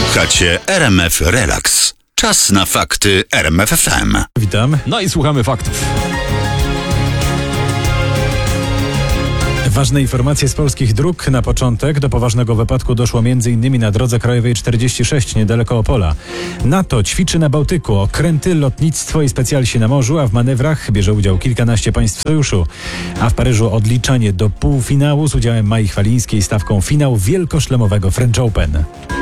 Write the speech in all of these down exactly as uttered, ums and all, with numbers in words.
Słuchacie R M F Relax. Czas na fakty R M F F M. Witam. No i słuchamy faktów. Ważne informacje z polskich dróg. Na początek do poważnego wypadku doszło m.in. na drodze krajowej czterdzieści sześć niedaleko Opola. NATO ćwiczy na Bałtyku, okręty, lotnictwo i specjalsi na morzu, a w manewrach bierze udział kilkanaście państw sojuszu. A w Paryżu odliczanie do półfinału z udziałem Mai Chwalińskiej, stawką finał wielkoszlemowego French Open.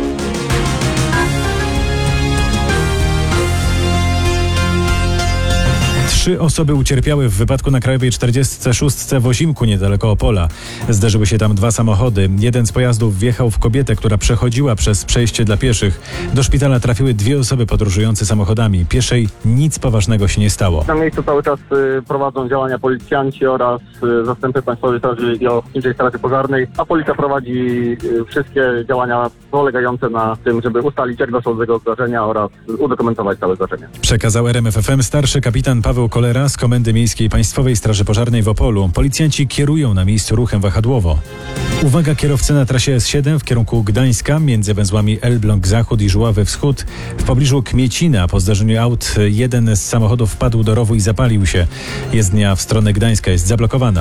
Trzy osoby ucierpiały w wypadku na krajowej czterdziestce szóstce w Ozimku niedaleko Opola. Zderzyły się tam dwa samochody. Jeden z pojazdów wjechał w kobietę, która przechodziła przez przejście dla pieszych. Do szpitala trafiły dwie osoby podróżujące samochodami. Pieszej nic poważnego się nie stało. Na miejscu cały czas y, prowadzą działania policjanci oraz y, zastępy Państwowej Straży i Ochotniczej Straży Pożarnej, a policja prowadzi y, wszystkie działania polegające na tym, żeby ustalić, jak doszło do tego zdarzenia oraz udokumentować całe zdarzenie. Przekazał R M F F M starszy kapitan Paweł Kolera z Komendy Miejskiej Państwowej Straży Pożarnej w Opolu. Policjanci kierują na miejscu ruchem wahadłowo. Uwaga, kierowcy na trasie S siedem w kierunku Gdańska między węzłami Elbląg Zachód i Żuławy Wschód. W pobliżu Kmiecina po zdarzeniu aut jeden z samochodów wpadł do rowu i zapalił się. Jezdnia w stronę Gdańska jest zablokowana.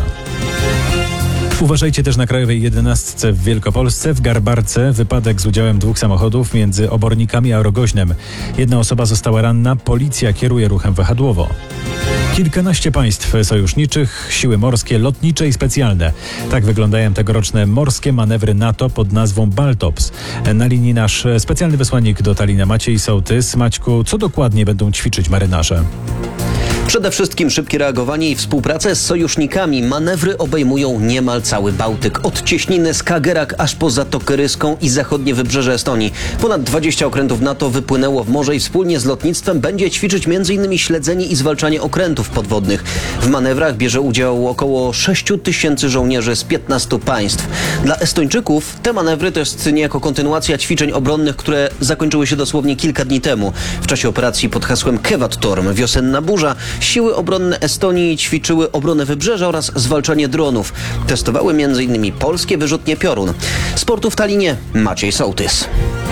Uważajcie też na krajowej jedenastce w Wielkopolsce. W Garbarce wypadek z udziałem dwóch samochodów między Obornikami a Rogoźnem. Jedna osoba została ranna, policja kieruje ruchem wahadłowo. Kilkanaście państw sojuszniczych, siły morskie, lotnicze i specjalne. Tak wyglądają tegoroczne morskie manewry NATO pod nazwą Baltops. Na linii nasz specjalny wysłannik do Talina Maciej Sołtys. Maćku, co dokładnie będą ćwiczyć marynarze? Przede wszystkim szybkie reagowanie i współpracę z sojusznikami. Manewry obejmują niemal cały Bałtyk. Od cieśniny Skagerrak aż po Zatokę Ryską i zachodnie wybrzeże Estonii. Ponad dwadzieścia okrętów NATO wypłynęło w morze i wspólnie z lotnictwem będzie ćwiczyć między innymi śledzenie i zwalczanie okrętów podwodnych. W manewrach bierze udział około sześć tysięcy żołnierzy z piętnastu państw. Dla Estończyków te manewry to jest niejako kontynuacja ćwiczeń obronnych, które zakończyły się dosłownie kilka dni temu. W czasie operacji pod hasłem Kevadtorm, wiosenna burza, siły obronne Estonii ćwiczyły obronę wybrzeża oraz zwalczanie dronów. Testowały między innymi polskie wyrzutnie Piorun. Sportu w Talinie Maciej Sołtys.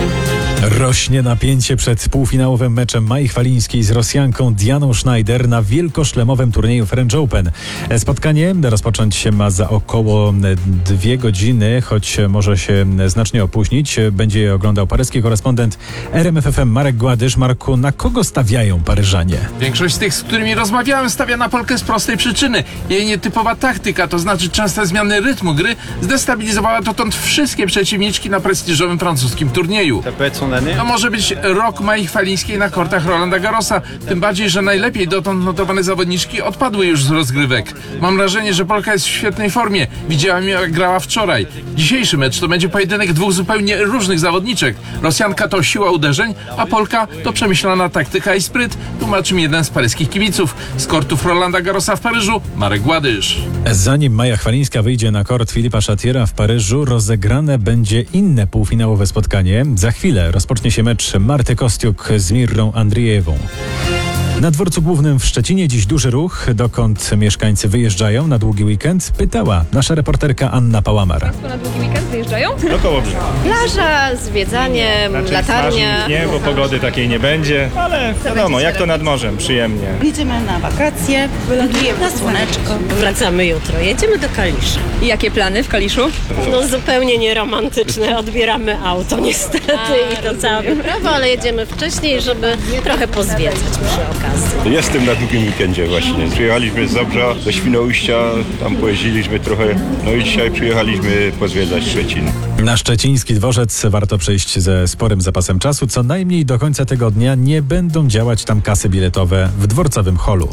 Rośnie napięcie przed półfinałowym meczem Mai Chwalińskiej z Rosjanką Dianą Schneider na wielkoszlemowym turnieju French Open. Spotkanie rozpocząć się ma za około dwie godziny, choć może się znacznie opóźnić. Będzie je oglądał paryski korespondent R M F F M Marek Gładysz. Marku, na kogo stawiają Paryżanie? Większość z tych, z którymi rozmawiałem, stawia na Polkę z prostej przyczyny. Jej nietypowa taktyka, to znaczy częste zmiany rytmu gry, zdestabilizowała dotąd wszystkie przeciwniczki na prestiżowym francuskim turnieju. To może być rok Mai Chwalińskiej na kortach Rolanda Garrosa, tym bardziej, że najlepiej dotąd notowane zawodniczki odpadły już z rozgrywek. Mam wrażenie, że Polka jest w świetnej formie. Widziałem ją, jak grała wczoraj. Dzisiejszy mecz to będzie pojedynek dwóch zupełnie różnych zawodniczek. Rosjanka to siła uderzeń, a Polka to przemyślana taktyka i spryt, tłumaczy mi jeden z paryskich kibiców. Z kortów Rolanda Garrosa w Paryżu Marek Gładysz. Zanim Maja Chwalińska wyjdzie na kort Filipa Chatiera w Paryżu, rozegrane będzie inne półfinałowe spotkanie. Za chwilę rozpocznie się mecz Marty Kostiuk z Mirrą Andrijewą. Na dworcu głównym w Szczecinie dziś duży ruch. Dokąd mieszkańcy wyjeżdżają na długi weekend? Pytała nasza reporterka Anna Pałamar. Państwo na długi weekend wyjeżdżają? Do Kołobrzega. Plaża, zwiedzanie, Znaczy, latarnia. Nie, bo pogody takiej nie będzie, ale wiadomo, jak to nad morzem, przyjemnie. Jedziemy na wakacje, wylatujemy na słoneczko. Wracamy jutro, jedziemy do Kalisza. I jakie plany w Kaliszu? No zupełnie nieromantyczne, odbieramy auto niestety i to cała wyprawa, ale jedziemy wcześniej, żeby trochę pozwiedzać przy okazji. Jestem na długim weekendzie właśnie. Przyjechaliśmy z Zabrza do Świnoujścia, tam pojeździliśmy trochę, no i dzisiaj przyjechaliśmy pozwiedzać Szczecin. Na szczeciński dworzec warto przyjść ze sporym zapasem czasu. Co najmniej do końca tygodnia nie będą działać tam kasy biletowe w dworcowym holu.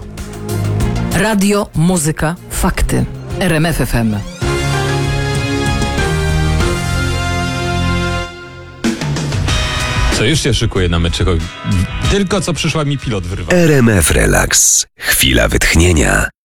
Radio, muzyka, fakty. R M F F M. Co już się szykuje na meczyku? Tylko co przyszła mi pilot wyrwać. R M F Relax. Chwila wytchnienia.